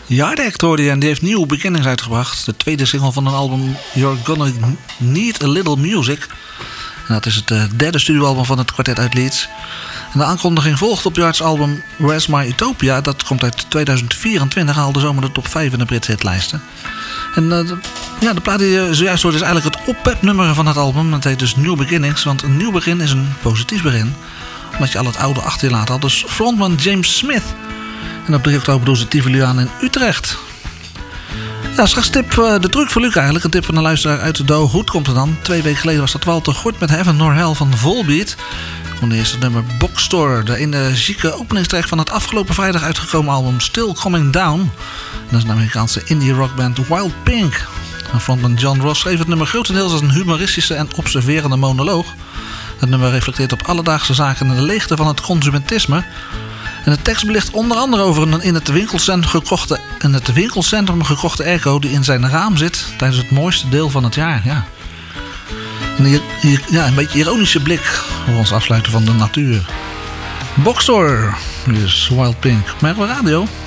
Yard Act hoorde je en die heeft New Beginnings uitgebracht. De tweede single van een album You're Gonna Need a Little Music. En dat is het derde studioalbum van het kwartet uit Leeds. En de aankondiging volgt op Yard's album Where's My Utopia. Dat komt uit 2024 en haalde zomaar de top 5 in de Britse hitlijsten. En de plaat die je zojuist hoort is eigenlijk het oppepnummer van het album. Het heet dus New Beginnings, want een nieuw begin is een positief begin. Omdat je al het oude achter je laat had. Dus frontman James Smith. En op 3 oktober doen ze Tivoliaan in Utrecht. Ja, straks tip de truc voor Luc eigenlijk. Een tip van een luisteraar uit de Hoed komt er dan. 2 weken geleden was dat Walter Gort met Heaven Nor Hell van Volbeat. Van de eerste nummer Boxstore. De energieke openingstrack van het afgelopen vrijdag uitgekomen album Still Coming Down. En dat is een Amerikaanse indie rockband Wild Pink. En frontman John Ross schreef het nummer grotendeels als een humoristische en observerende monoloog. Het nummer reflecteert op alledaagse zaken en de leegte van het consumentisme. En de tekst belicht onder andere over een in het winkelcentrum gekochte airco die in zijn raam zit tijdens het mooiste deel van het jaar. Ja. En een beetje ironische blik voor ons afsluiten van de natuur. Boxstore, dus Wild Pink. Maar radio.